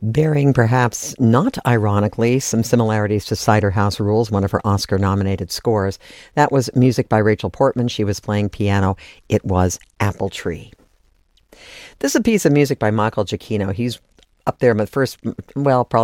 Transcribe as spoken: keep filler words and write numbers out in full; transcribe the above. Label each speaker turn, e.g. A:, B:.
A: Bearing perhaps not ironically some similarities to Cider House Rules, one of her Oscar-nominated scores. That was music by Rachel Portman. She was playing piano. It was Apple Tree. This is a piece of music by Michael Giacchino. He's up there, but first, well, probably